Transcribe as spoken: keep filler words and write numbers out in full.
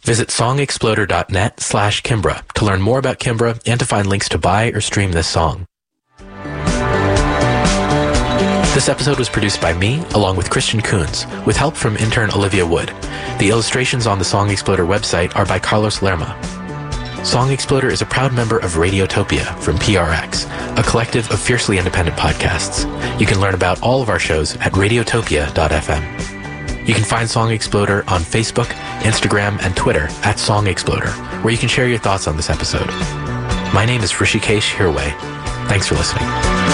Visit songexploder.net slash Kimbra to learn more about Kimbra and to find links to buy or stream this song. This episode was produced by me, along with Christian Coons, with help from intern Olivia Wood. The illustrations on the Song Exploder website are by Carlos Lerma. Song Exploder is a proud member of Radiotopia from P R X, a collective of fiercely independent podcasts. You can learn about all of our shows at radiotopia dot f m. You can find Song Exploder on Facebook, Instagram, and Twitter at Song Exploder, where you can share your thoughts on this episode. My name is Hrishikesh Hirway. Thanks for listening.